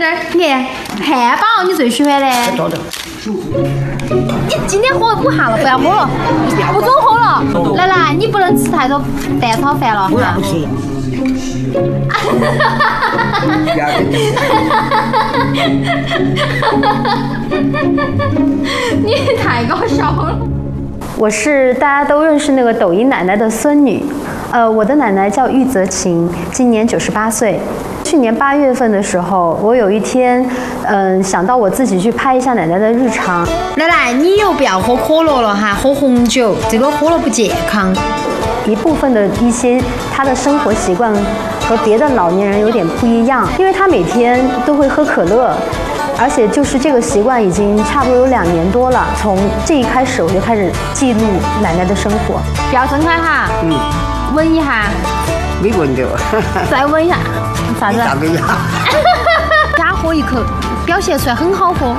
这儿，你看汉堡你最喜欢的。你今天喝5下了，不要喝了，不准喝了。奶奶，你不能吃太多蛋炒饭了哈。你太搞笑了。 我是大家都认识那个抖音奶奶的孙女，我的奶奶叫玉泽琴，今年98岁。去年8月份的时候，我有一天，想到我自己去拍一下奶奶的日常。 奶奶，你又不要喝可乐了哈，喝红酒，这个喝了不健康。 一部分的一些她的生活习惯和别的老年人有点不一样，因为她每天都会喝可乐。而且就是这个习惯已经差不多有2年多了，从这一开始我就开始记录奶奶的生活。 不要睁开哈，闻一下。 没闻到。 再闻一下，啥子？ 咋个呀？ 假喝一口，表现出来很好喝。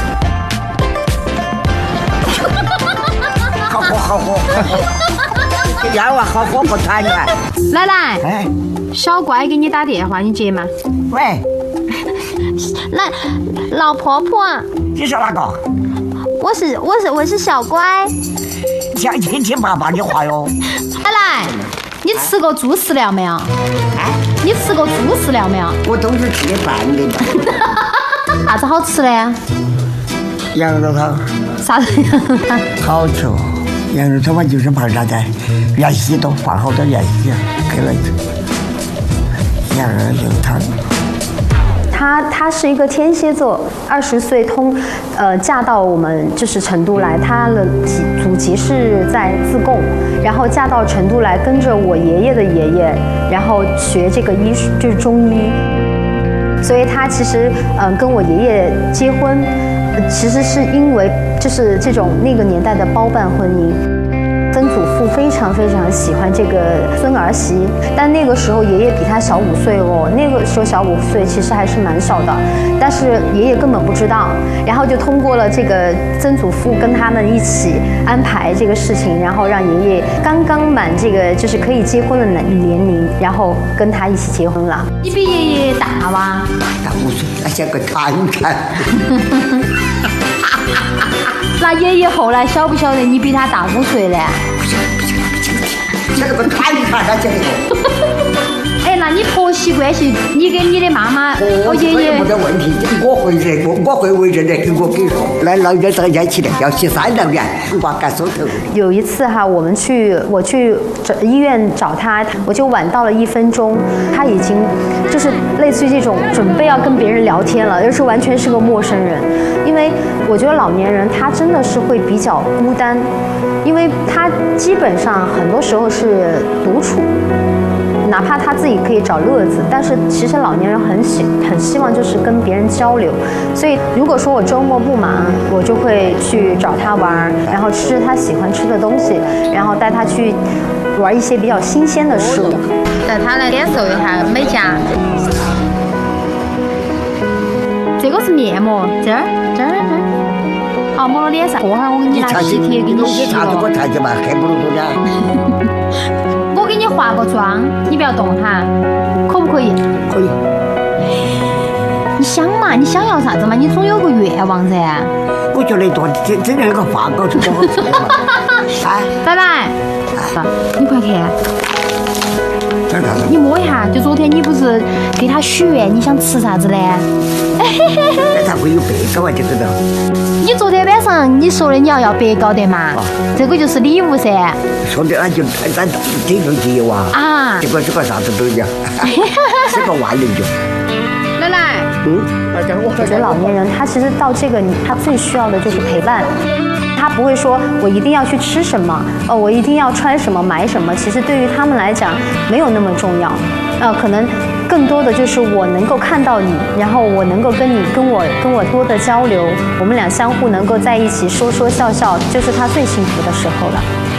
好喝好喝。要啊好喝不馋啊。 奶奶， 哎， 小乖给你打电话，你接吗？ 喂。 来，老婆婆， 你是哪个？ 我是小乖。 讲听听爸爸的话哟。 奶奶，你吃过猪饲料没有？你吃过猪饲料没有？ 我都是吃的饭的嘛。 啥子好吃的？ 羊肉汤。 啥子羊肉汤？ 好吃哦，羊肉汤嘛就是放啥子？芫荽都放好多芫荽，给了羊肉汤。 她是一个天蝎座，20岁嫁到我们就是成都来，她的祖籍是在自贡，然后嫁到成都来，跟着我爷爷的爷爷，然后学这个医术，就是中医，所以她其实跟我爷爷结婚，其实是因为就是这种那个年代的包办婚姻。曾祖父非常非常喜欢这个孙儿媳，但那个时候爷爷比他小5岁哦，那个时候小5岁其实还是蛮小的，但是爷爷根本不知道，然后就通过了这个曾祖父跟他们一起安排这个事情，然后让爷爷刚刚满这个就是可以结婚的年龄，然后跟他一起结婚了。 你比爷爷大哇？ 大5岁，那像个摊摊。 那爷爷后来晓不晓得你比他大5岁呢？ 像个摊摊，他讲的。 哎，那你婆媳关系，你跟你的妈妈和爷爷没得问题，我会认，我会为人的，我跟你说，那老人在一起的，要去3两元，把赶收头。 有一次哈，我去医院找他，我就晚到了1分钟，他已经就是类似于这种准备要跟别人聊天了，就是完全是个陌生人。因为我觉得老年人他真的是会比较孤单，因为他基本上很多时候是独处。哪怕他自己可以找乐子，但是其实老年人很希望就是跟别人交流，所以如果说我周末不忙，我就会去找他玩，然后吃他喜欢吃的东西，然后带他去玩一些比较新鲜的事物， 带他来感受一下美甲。这个是面膜，这儿。好，抹到脸上，过会儿我给你拿喜帖给你洗了。 我看见嘛，黑不噜噜的。 我给你化个妆，你不要动哈，可不可以？ 可以。 你想嘛，你想要啥子嘛？你总有个愿望噻。 我觉得多真那个发糕就多好吃。哎， 拜拜。你快看。 这啥子？ 你摸一下，就昨天你不是给他许愿，你想吃啥子呢？ 那咋会有白糕啊？这个的。 你昨天晚上你说的你要白糕的嘛？这个就是礼物噻。 说的那就咱这个节哇。啊。这个啥子都要，是个万能酒。 奶奶。 我觉得老年人他其实到这个他最需要的就是陪伴。他不会说我一定要去吃什么，我一定要穿什么买什么，其实对于他们来讲没有那么重要，可能更多的就是我能够看到你，然后我能够跟我多的交流，我们俩相互能够在一起说说笑笑，就是他最幸福的时候了。